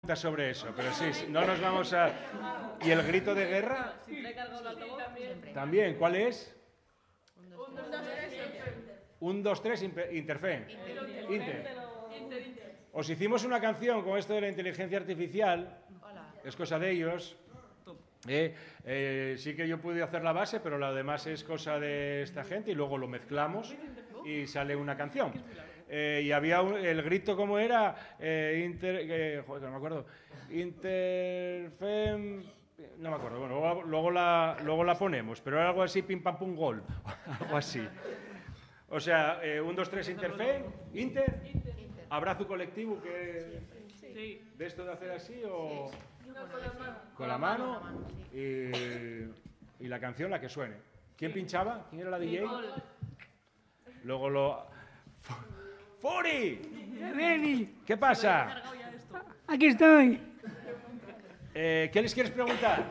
sobre eso, pero sí, no nos vamos a... ¿Y el grito de guerra? También, ¿cuál es? 1, 2, 3, Interfe. Inter. Os hicimos una canción con esto de la inteligencia artificial, es cosa de ellos. Sí que yo pude hacer la base, pero lo demás es cosa de esta gente y luego lo mezclamos y sale una canción. Y había el grito, ¿cómo era? Joder, no me acuerdo. Interfem... No me acuerdo. Bueno, luego la ponemos, pero era algo así, pim pam pum gol. Algo así. O sea, 1, 2, 3, Interfem, Inter. Abrazo colectivo que... Sí. ¿De esto de hacer así o...? No, con la mano y la canción la que suene. ¿Quién pinchaba? ¿Quién era la DJ? Luego lo... ¡Furi! Beni, ¿Qué pasa? aquí estoy. ¿Qué les quieres preguntar?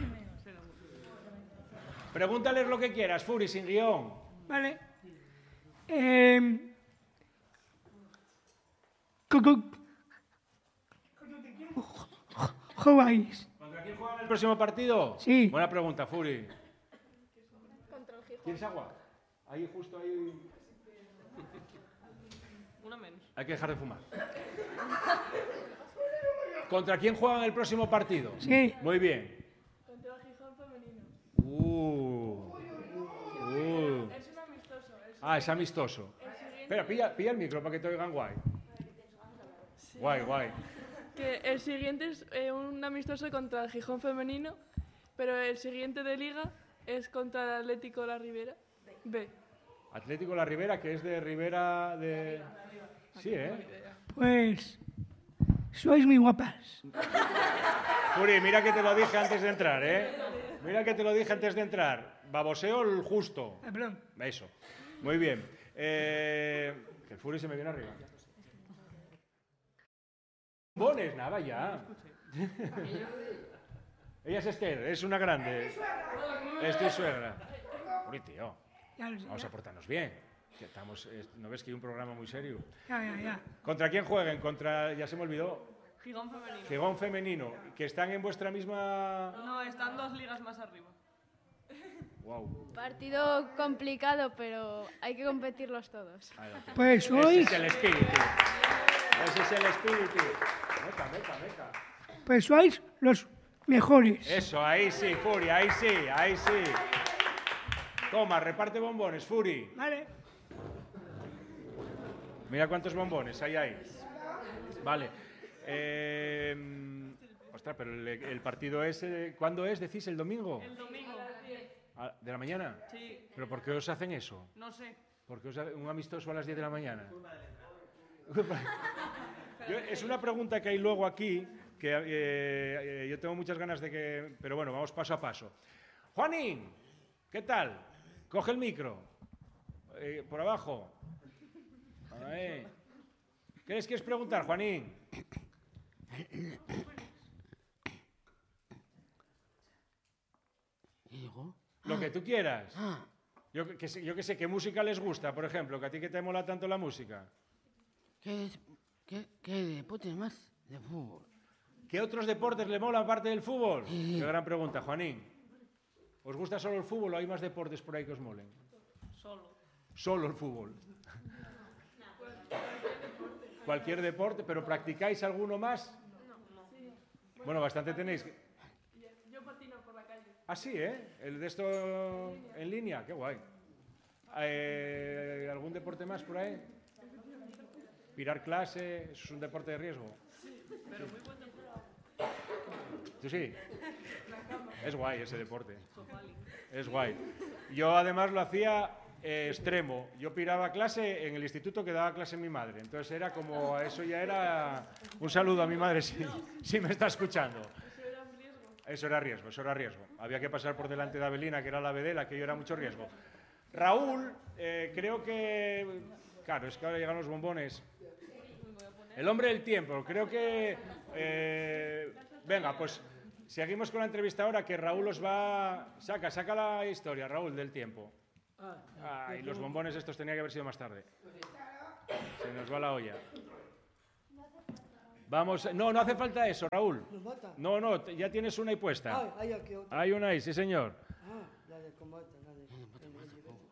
Pregúntales lo que quieras, Furi, sin guión. Vale. ¿Jugáis? ¿Contra quién juegan el próximo partido? Sí. Buena pregunta, Furi. Contra el Gijón. ¿Quieres agua? Ahí, justo ahí. Una menos. Hay que dejar de fumar. ¿Contra quién juegan el próximo partido? Sí. Muy bien. Contra el Gijón femenino. Es un amistoso. Es amistoso. Espera, pilla el micro para que te oigan guay. Sí. Guay. Que el siguiente es un amistoso contra el Gijón femenino, pero el siguiente de liga es contra el Atlético La Ribera. B. Atlético La Ribera, que es de Ribera de... Sí, Pues sois muy guapas. Furi, mira que te lo dije antes de entrar, Mira que te lo dije antes de entrar. Baboseo el justo. Perdón. Eso. Muy bien. Que el Furi se me viene arriba. Bones, nada, ya. Ella es Esther, es una grande. Es tu suegra. Furi, tío, Ya lo sé. vamos a portarnos bien. Que estamos, ¿no ves que hay un programa muy serio? Ya. ¿Contra quién jueguen? Ya se me olvidó. Gijón femenino. Gijón femenino. ¿Que están en vuestra misma...? No, están 2 ligas más arriba. Wow. Partido complicado, pero hay que competirlos todos. Pues Ese sois, es el espíritu. Ese es el espíritu. Meca. pues sois los mejores. Eso, ahí sí, Furi, ahí sí. Toma, reparte bombones, Furi. Vale. Mira cuántos bombones hay. Vale. Ostras, pero el partido es... ¿Cuándo es? ¿Decís el domingo? El domingo. ¿De la mañana? Sí. ¿Pero por qué os hacen eso? No sé. ¿Por qué un amistoso a las 10 de la mañana? Es una pregunta que hay luego aquí, que yo tengo muchas ganas de que... Pero bueno, vamos paso a paso. Juanín, ¿qué tal? Coge el micro. Por abajo. Ahí. ¿Qué les quieres preguntar, Juanín? Lo que tú quieras. Yo que sé, ¿qué música les gusta, por ejemplo? Que a ti que te mola tanto la música. ¿Qué deporte más de fútbol? ¿Qué otros deportes le molan aparte del fútbol? Sí. Qué gran pregunta, Juanín. ¿Os gusta solo el fútbol o hay más deportes por ahí que os molen? Solo el fútbol. Cualquier deporte, ¿pero practicáis alguno más? Bueno, bastante tenéis. Yo patino por la calle. Ah, sí, El de esto en línea, qué guay. ¿Algún deporte más por ahí? Pirar clase, ¿eso es un deporte de riesgo? Pero muy buen temporada. ¿Tú sí? Es guay ese deporte. Es guay. Yo además lo hacía extremo. Yo piraba clase en el instituto que daba clase mi madre. Entonces era como, eso ya era... Un saludo a mi madre si me está escuchando. Eso era riesgo. Había que pasar por delante de Abelina, que era la vedela, que yo era mucho riesgo. Raúl, creo que... Claro, es que ahora llegan los bombones. El hombre del tiempo, creo que... venga, pues seguimos con la entrevista ahora, que Raúl os va... Saca la historia, Raúl, del tiempo. Y los bombones estos tenía que haber sido más tarde. Se nos va la olla. Vamos, no hace falta eso, Raúl. ¿Nos mata? No, ya tienes una ahí puesta. Hay aquí otra. Hay una ahí, sí, señor. La de combate, la de...